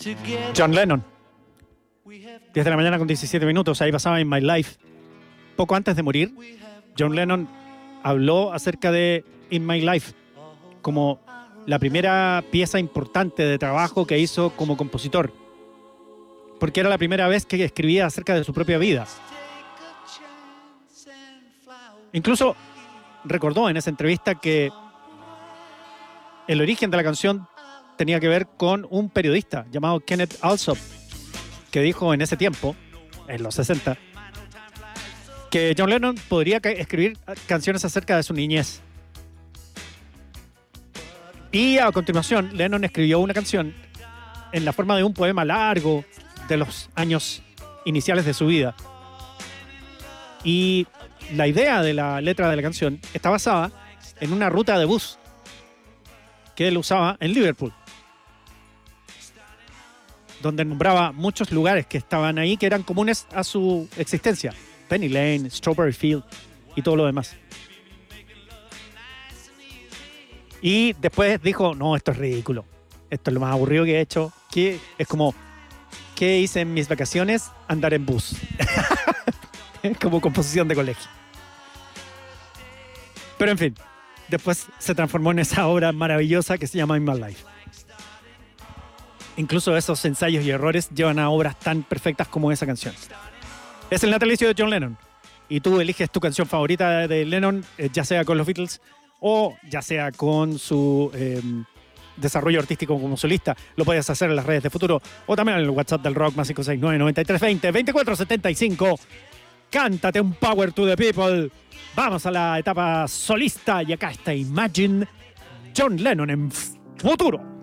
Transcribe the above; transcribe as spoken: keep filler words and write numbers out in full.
John Lennon. diez de la mañana con diecisiete minutos, ahí pasaba In My Life. Poco antes de morir, John Lennon habló acerca de In My Life como la primera pieza importante de trabajo que hizo como compositor, porque era la primera vez que escribía acerca de su propia vida. Incluso recordó en esa entrevista que el origen de la canción tenía que ver con un periodista llamado Kenneth Alsop, que dijo en ese tiempo, en los sesenta, que John Lennon podría escribir canciones acerca de su niñez. Y a continuación, Lennon escribió una canción en la forma de un poema largo de los años iniciales de su vida. Y la idea de la letra de la canción está basada en una ruta de bus que él usaba en Liverpool, donde nombraba muchos lugares que estaban ahí, que eran comunes a su existencia. Penny Lane, Strawberry Field y todo lo demás. Y después dijo, no, esto es ridículo. Esto es lo más aburrido que he hecho. Que es como, ¿qué hice en mis vacaciones? Andar en bus. Como composición de colegio. Pero en fin, después se transformó en esa obra maravillosa que se llama In My Life. Incluso esos ensayos y errores llevan a obras tan perfectas como esa canción. Es el natalicio de John Lennon. Y tú eliges tu canción favorita de Lennon, eh, ya sea con los Beatles o ya sea con su eh, desarrollo artístico como solista. Lo puedes hacer en las redes de Futuro o también en el WhatsApp del Rock más cinco seis nueve, nueve tres dos cero, veinticuatro setenta y cinco. Cántate un Power to the People. Vamos a la etapa solista y acá está Imagine, John Lennon en Futuro.